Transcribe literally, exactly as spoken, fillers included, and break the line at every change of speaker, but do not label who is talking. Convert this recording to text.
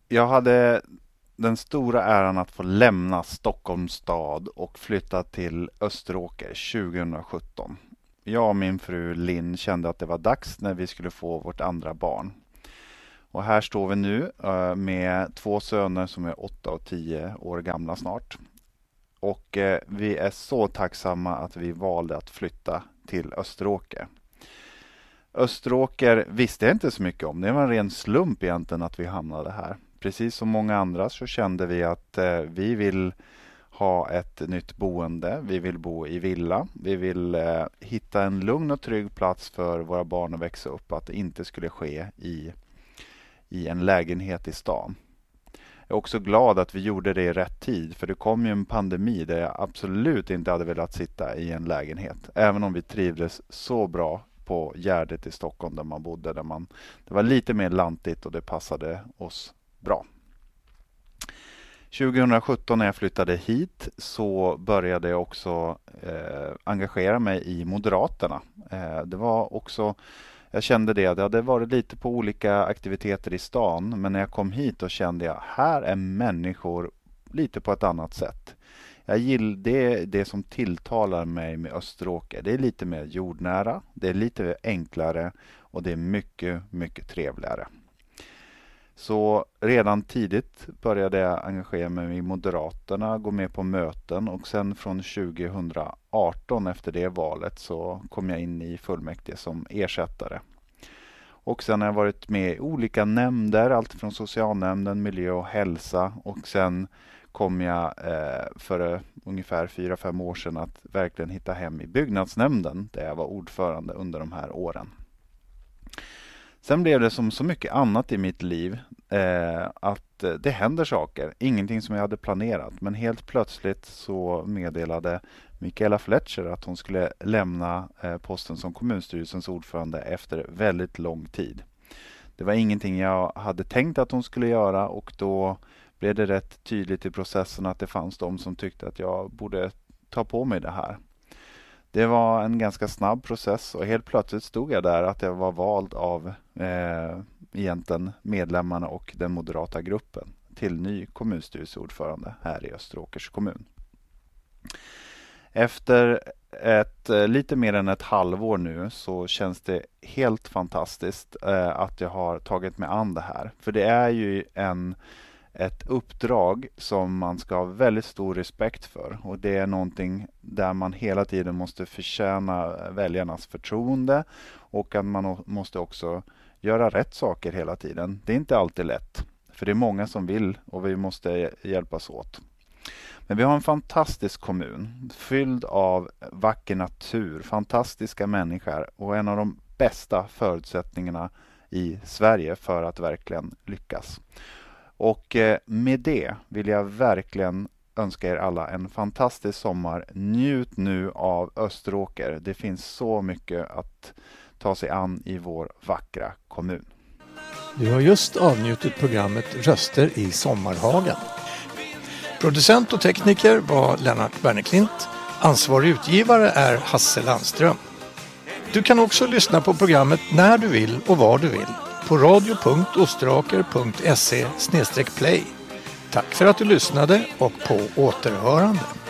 Jag hade den stora äran att få lämna Stockholms stad och flytta till Österåker tjugohundrasjutton. Jag och min fru Linn kände att det var dags när vi skulle få vårt andra barn. Och här står vi nu med två söner som är åtta och tio år gamla snart. Och vi är så tacksamma att vi valde att flytta till Österåker. Österåker visste jag inte så mycket om. Det var en ren slump egentligen att vi hamnade här. Precis som många andra så kände vi att eh, vi vill ha ett nytt boende. Vi vill bo i villa. Vi vill eh, hitta en lugn och trygg plats för våra barn att växa upp. Att det inte skulle ske i, i en lägenhet i stan. Jag är också glad att vi gjorde det i rätt tid. För det kom ju en pandemi där jag absolut inte hade velat sitta i en lägenhet. Även om vi trivdes så bra på Gärdet i Stockholm där man bodde. Där man, det var lite mer lantigt och det passade oss bra. tjugohundrasjutton när jag flyttade hit så började jag också eh, engagera mig i Moderaterna. Eh, det var också, jag kände det, det hade varit lite på olika aktiviteter i stan, men när jag kom hit då kände jag, här är människor lite på ett annat sätt. Jag gillar det, det som tilltalar mig med Österåker. Det är lite mer jordnära, det är lite enklare och det är mycket, mycket trevligare. Så redan tidigt började jag engagera mig i Moderaterna, gå med på möten och sen från tjugohundraarton efter det valet så kom jag in i fullmäktige som ersättare. Och sen har jag varit med i olika nämnder, allt från socialnämnden, miljö och hälsa och sen kom jag eh, för ungefär fyra fem år sedan att verkligen hitta hem i byggnadsnämnden där jag var ordförande under de här åren. Sen blev det som så mycket annat i mitt liv eh, att det händer saker. Ingenting som jag hade planerat. Men helt plötsligt så meddelade Michaela Fletcher att hon skulle lämna eh, posten som kommunstyrelsens ordförande efter väldigt lång tid. Det var ingenting jag hade tänkt att hon skulle göra och då blev det rätt tydligt i processen att det fanns de som tyckte att jag borde ta på mig det här. Det var en ganska snabb process och helt plötsligt stod jag där att jag var vald av eh, egentligen medlemmarna och den moderata gruppen till ny kommunstyrelseordförande här i Österåkers kommun. Efter ett, lite mer än ett halvår nu så känns det helt fantastiskt eh, att jag har tagit mig an det här. För det är ju en... ett uppdrag som man ska ha väldigt stor respekt för och det är någonting där man hela tiden måste förtjäna väljarnas förtroende och att man måste också göra rätt saker hela tiden. Det är inte alltid lätt för det är många som vill och vi måste hjälpas åt. Men vi har en fantastisk kommun fylld av vacker natur, fantastiska människor och en av de bästa förutsättningarna i Sverige för att verkligen lyckas. Och med det vill jag verkligen önska er alla en fantastisk sommar. Njut nu av Österåker. Det finns så mycket att ta sig an i vår vackra kommun.
Du har just avnjutit programmet Röster i Sommarhagen. Producent och tekniker var Lennart Berneklint. Ansvarig utgivare är Hasse Landström. Du kan också lyssna på programmet när du vill och var du vill på radio punkt ostraker punkt se slash play. Tack för att du lyssnade och på återhörande.